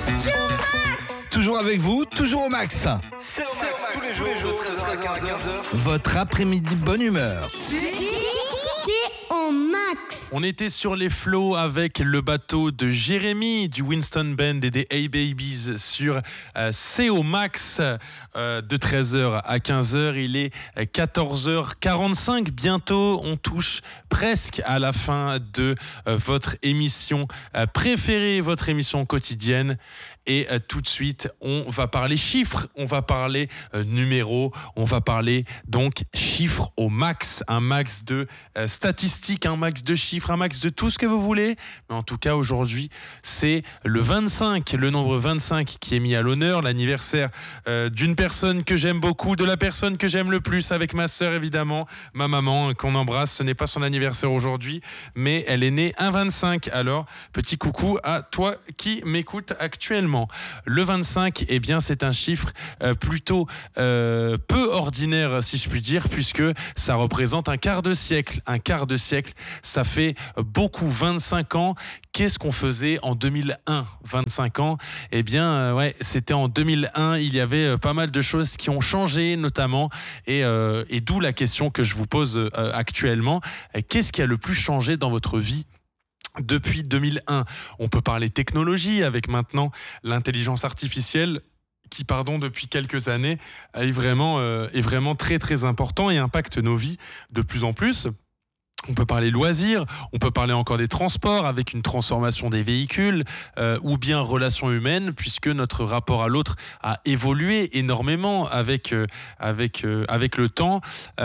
Toujours avec vous, toujours au max. C'est au max, tous les jours, de 13h à 15h. Votre après-midi bonne humeur. C'est au max. On était sur les flots avec le bateau de Jérémy du Winston Band et des A-Babies sur C'est au max de 13h à 15h. Il est 14h45. Bientôt, on touche presque à la fin de votre émission préférée, votre émission quotidienne. Et tout de suite, on va parler chiffres, on va parler numéros, on va parler donc chiffres au max. Un max de statistiques, un max de chiffres, un max de tout ce que vous voulez. Mais en tout cas, aujourd'hui, c'est le 25, le nombre 25 qui est mis à l'honneur, l'anniversaire d'une personne que j'aime beaucoup, de la personne que j'aime le plus, avec ma sœur évidemment, ma maman qu'on embrasse. Ce n'est pas son anniversaire aujourd'hui, mais elle est née un 25. Alors, petit coucou à toi qui m'écoutes actuellement. Le 25, eh bien, c'est un chiffre plutôt peu ordinaire, si je puis dire, puisque ça représente un quart de siècle. Un quart de siècle, ça fait beaucoup, 25 ans. Qu'est-ce qu'on faisait en 2001, 25 ans? Eh bien, ouais, c'était en 2001. Il y avait pas mal de choses qui ont changé, notamment, et d'où la question que je vous pose actuellement. Qu'est-ce qui a le plus changé dans votre vie depuis 2001? On peut parler technologie avec maintenant l'intelligence artificielle qui, depuis quelques années, est vraiment très très important et impacte nos vies de plus en plus. On peut parler loisirs, on peut parler encore des transports avec une transformation des véhicules ou bien relations humaines, puisque notre rapport à l'autre a évolué énormément avec le temps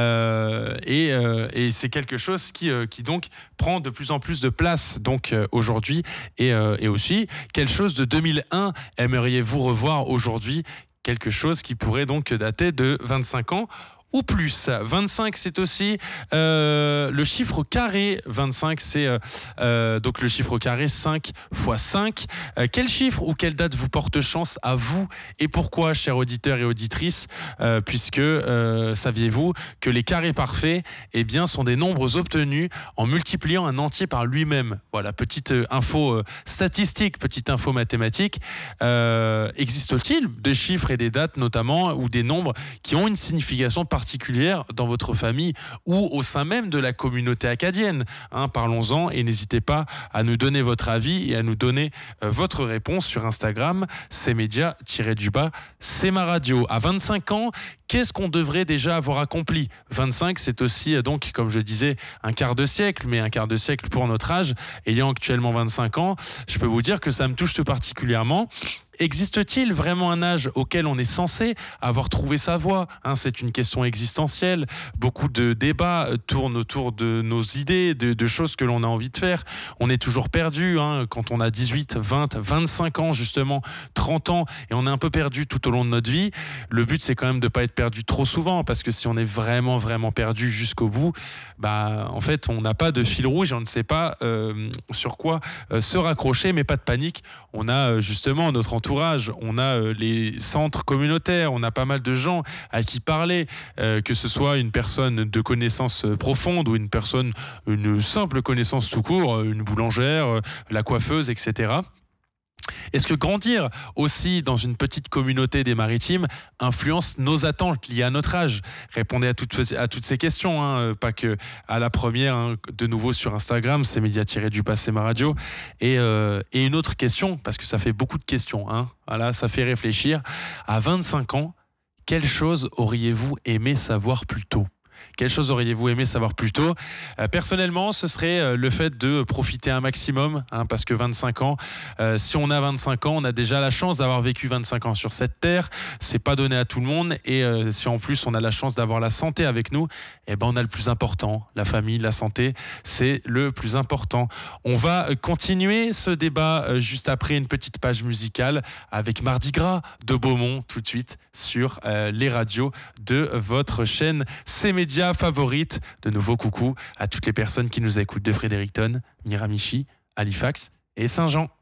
et c'est quelque chose qui donc prend de plus en plus de place donc aujourd'hui et aussi quelle chose de 2001 aimeriez-vous revoir aujourd'hui, quelque chose qui pourrait donc dater de 25 ans ou plus. 25, c'est aussi le chiffre carré. 25, c'est donc le chiffre carré, 5 x 5. Quel chiffre ou quelle date vous porte chance à vous et pourquoi, chers auditeurs et auditrices, puisque saviez-vous que les carrés parfaits sont des nombres obtenus en multipliant un entier par lui-même. Voilà, petite info statistique, petite info mathématique. Existe-t-il des chiffres et des dates notamment ou des nombres qui ont une signification particulière dans votre famille ou au sein même de la communauté acadienne, parlons-en et n'hésitez pas à nous donner votre avis et à nous donner votre réponse sur Instagram, c'est média-du-bas, c'est ma radio. À 25 ans, qu'est-ce qu'on devrait déjà avoir accompli? 25, c'est aussi donc, comme je disais, un quart de siècle, mais un quart de siècle pour notre âge. Ayant actuellement 25 ans, je peux vous dire que ça me touche tout particulièrement. Existe-t-il vraiment un âge auquel on est censé avoir trouvé sa voie? C'est une question existentielle. Beaucoup de débats tournent autour de nos idées, de choses que l'on a envie de faire. On est toujours perdu quand on a 18, 20, 25 ans justement, 30 ans, et on est un peu perdu tout au long de notre vie. Le but, c'est quand même de ne pas être perdu trop souvent, parce que si on est vraiment, vraiment perdu jusqu'au bout, en fait, on n'a pas de fil rouge et on ne sait pas sur quoi se raccrocher, mais pas de panique. On a justement notre entourage, on a les centres communautaires, on a pas mal de gens à qui parler, que ce soit une personne de connaissance profonde ou une simple connaissance tout court, une boulangère, la coiffeuse, etc. Est-ce que grandir aussi dans une petite communauté des Maritimes influence nos attentes liées à notre âge? Répondez à toutes ces questions, pas que à la première, de nouveau sur Instagram, c'est média-du-bas, c'est ma radio. Et une autre question, parce que ça fait beaucoup de questions, voilà, ça fait réfléchir. À 25 ans, quelle chose auriez-vous aimé savoir plus tôt? Quelle chose auriez-vous aimé savoir plus tôt? Personnellement, ce serait le fait de profiter un maximum, parce que 25 ans, si on a 25 ans, on a déjà la chance d'avoir vécu 25 ans sur cette terre. C'est pas donné à tout le monde. Et si en plus on a la chance d'avoir la santé avec nous, on a le plus important. La famille, la santé, c'est le plus important. On va continuer ce débat juste après une petite page musicale avec Mardi Gras de Beaumont tout de suite sur les radios de votre chaîne C'est Média favorite. De nouveau, coucou à toutes les personnes qui nous écoutent de Fredericton, Miramichi, Halifax et Saint-Jean.